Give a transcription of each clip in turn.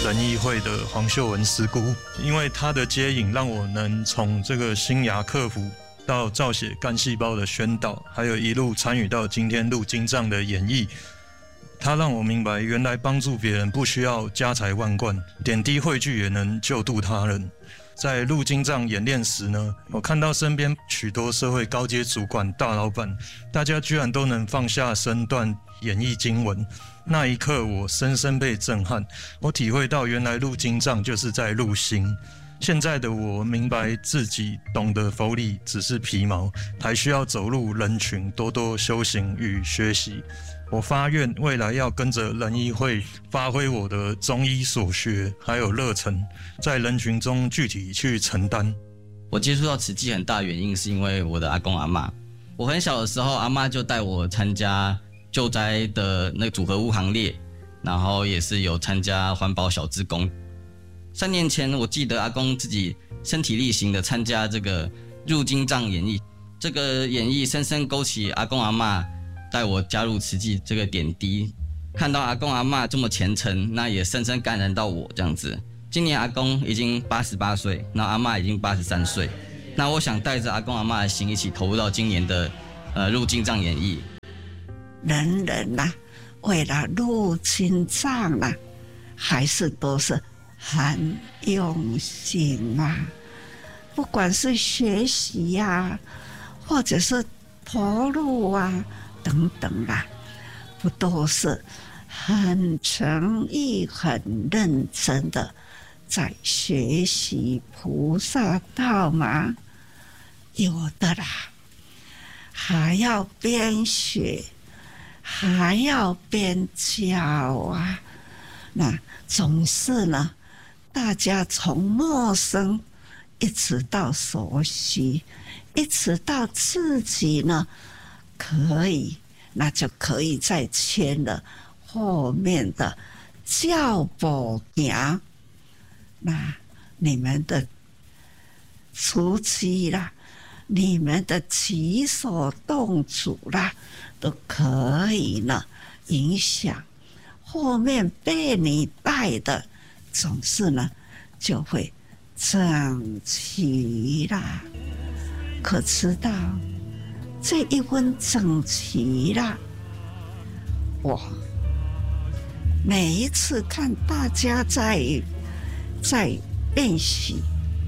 仁义会的黄秀文师姑，因为她的接引，让我能从这个新牙克服到造血干细胞的宣导，还有一路参与到今天入经藏的演绎。他让我明白，原来帮助别人不需要家财万贯，点滴汇聚也能救度他人。在入经藏演练时呢，我看到身边许多社会高阶主管、大老板，大家居然都能放下身段演绎经文。那一刻，我深深被震撼。我体会到，原来入经藏就是在入心。现在的我明白自己懂得佛理只是皮毛，还需要走入人群，多多修行与学习。我发愿未来要跟着仁义会发挥我的中医所学还有热忱，在人群中具体去承担。 我接触到慈济很大的原因是因为我的阿公阿嬷。我很小的时候，阿嬷就带我参加救灾的那个组合屋行列，然后也是有参加环保小志工。3年前，我记得阿公自己身体力行的参加这个入经藏演绎，这个演绎深深勾起阿公阿嬷带我加入慈济这个点滴。看到阿公阿嬷这么虔诚，那也深深感染到我这样子。今年阿公已经88岁，那阿嬷已经83岁，那我想带着阿公阿嬷的心一起投入到今年的入经藏演绎。 人人啊，为了入经藏啊，还是都是很用心啊，不管是学习啊，或者是投入啊等等啊，不都是很诚意、很认真的在学习菩萨道吗？有的啦，还要边学，还要边教啊。那总是呢，大家从陌生一直到熟悉，一直到自己呢可以，那就可以再牵了后面的教步行。那你们的出击啦，你们的起手动足啦，都可以呢影响后面被你带的，总是呢就会整齐啦。可知道这一分整齐啦，我每一次看大家在练习，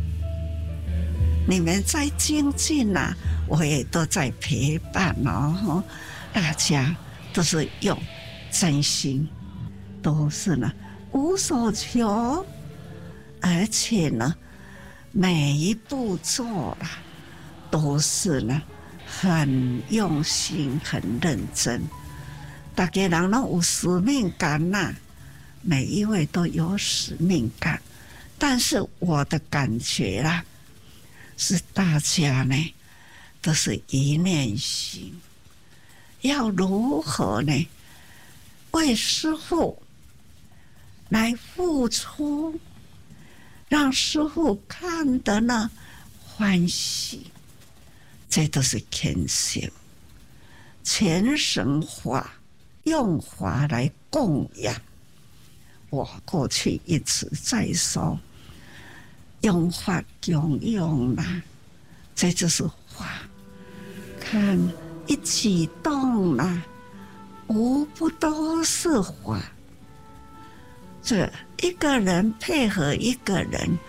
你们在精进啊，我也都在陪伴哦。大家都是用真心，都是呢无所求，而且呢每一步做啦都是呢很用心、很认真。大家人都有使命感呐，每一位都有使命感。但是我的感觉啦，是大家呢都是一念心，要如何呢为师父来付出，让师父看得呢欢喜，这都是虔诚。虔诚法用法来供养，我过去一直在说用法供养啦，这就是法。看一举动啦，无不都是法。这一个人配合一个人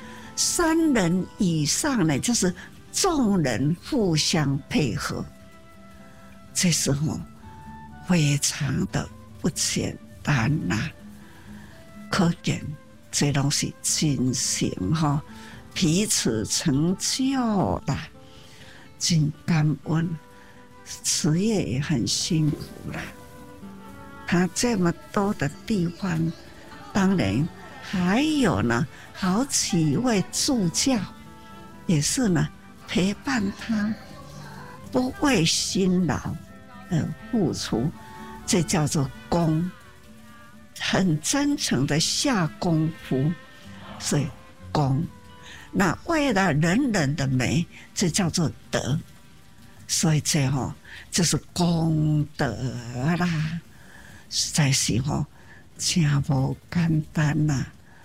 ，3人以上呢，就是众人互相配合。这时候非常的不简单呐，可见这东西真行哈，彼此成就啦，真感恩。慈业也很辛苦啦，他这么多的地方，当然还有呢好几位助教，也是呢陪伴他，不畏辛劳而付出，这叫做功，很真诚的下功夫，所以功。那为了人人的美，这叫做德，所以这就是功德啦。实在是真无简单啦。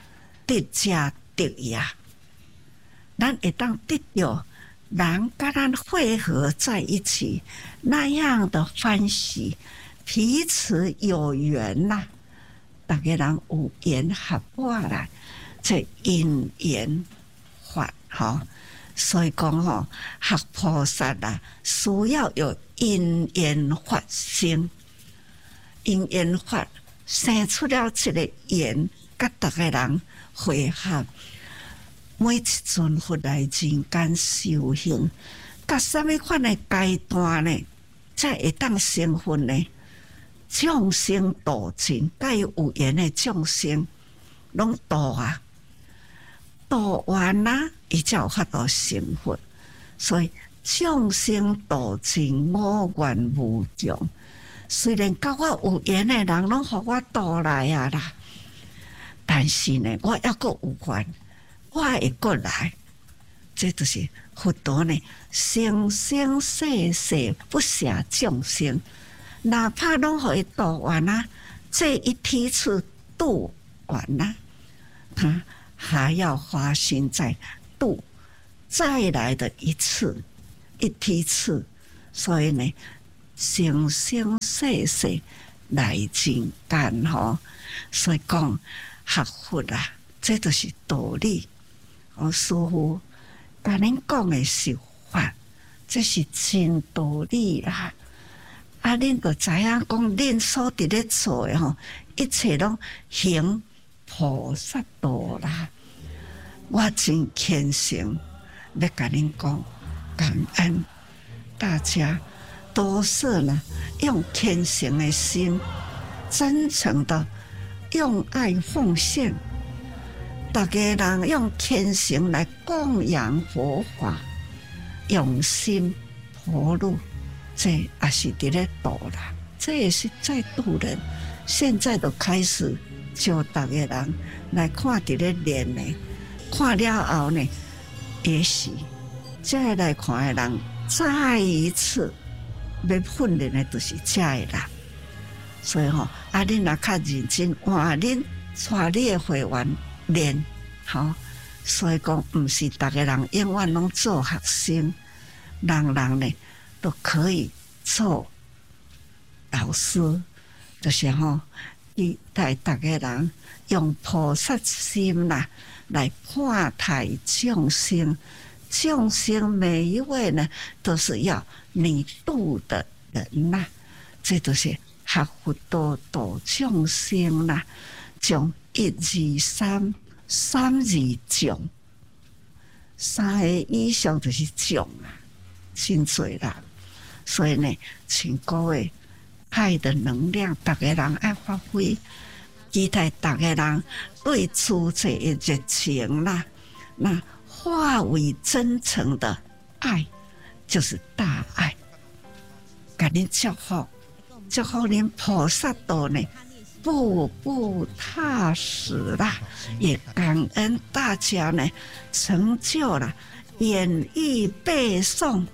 得加得呀，咱会当得到人跟咱汇合在一起那样的欢喜，彼此有缘呐、大家人有缘合过来，这因缘法哈。所以讲吼，学菩萨啊，需要有因缘法生，因缘法生出了这个缘，甲大家人会合。每一尊佛来人间修行，甲什么款的阶段呢？才会当成佛呢？众生度尽，甲有缘的众生，拢度啊，度完啦，伊才有法度成佛。所以众生度尽，我愿无穷。虽然甲我有缘的人，拢互我度来啊啦，但是呢，我还阁有缘。我会过来，这就是佛陀呢，生生世世不舍众生，哪怕拢互伊度完啊，这一梯次度完啊，他还要花心再度再来的一次一梯次，所以呢，生生世世来人间吼，所以讲学佛啊，这就是道理。师父甲恁讲的是法，这是真道理啦。啊，恁就知影讲，恁所伫咧做的吼，一切拢行菩萨道啦。我真虔诚，要甲恁讲感恩，大家都是呢，用虔诚的心，真诚的用爱奉献。大家人用虔诚来供养佛法，用心投入，这也是伫咧度啦。这也是在度人。现在都开始叫大家人来看伫咧练呢，看了后呢，也许再来看的人再一次要训练的，就是这个人。所以吼，恁若较认真，换恁带你的会员。练好，所以讲唔是大家人永远拢做学生，人人呢都可以做老师，就是吼，期待大家人用菩萨心啦来看待众生，众生每一位呢都是要你度的人呐，这都是学佛道度众生啦，从一二三，三二众，三个以上就是众啊，真多啦。所以呢，请各位爱的能量，大家人爱发挥，期待大家人对主者的热情啦，那化为真诚的爱，就是大爱。给您祝福，祝福您菩萨道呢。步步踏实啦，也感恩大家呢，成就了演绎背诵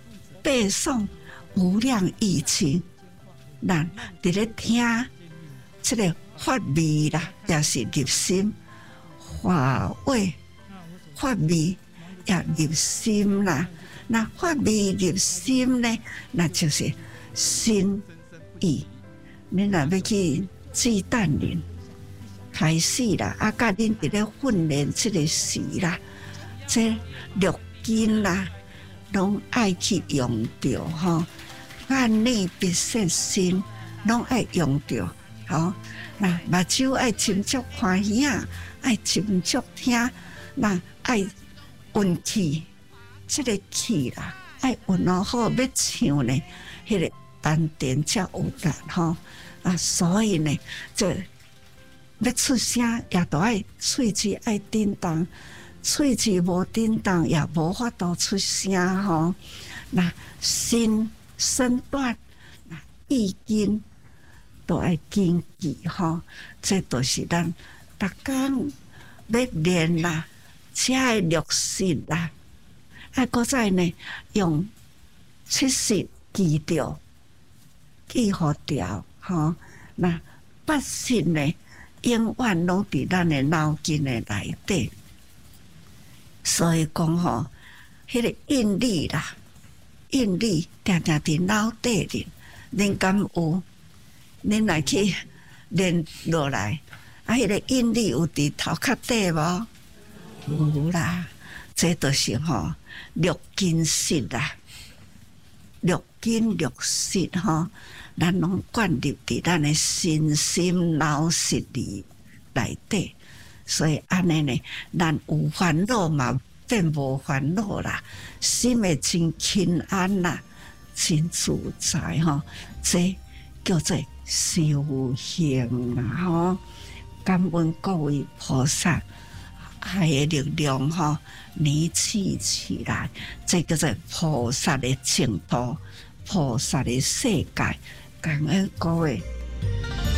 无量义经，咱伫咧听这个法味啦，也是入心；法味也入心啦。那法味入心呢，那就是心意。你若要去祭诞人开始啦，啊，甲恁伫咧训练这个时啦，这六根啦，拢爱去用着吼，眼内必摄心，拢爱用着吼。那目睭爱斟酌看耳啊，爱斟酌听，那爱运气，这个气啦，爱运好，要唱呢，迄个丹田才有力吼。啊，所以呢，这要出声也都爱喙齿爱振动，喙齿无振动也无法度出声吼。那身段、意经都爱坚持吼，这都是咱逐工要练啦，才会落实啦。啊，搁再呢，用70记调、记号调。吼，那8识呢永远拢伫咱的脑筋的内底。所以讲吼，迄个印力啦，印力定定伫脑底里，恁敢有？恁来去练落来，迄个印力有伫头壳底无？有啦，这就是吼六根识啦，六根六识吼，咱拢灌入伫咱的身心脑识里内底，所以安尼呢，咱有烦恼嘛变无烦恼啦，心会真轻安啦，真自在吼，这叫做修行啦吼。感恩各位菩萨爱的力量吼，凝聚起来，这叫做菩萨的净土，菩萨的世界。感恩各位。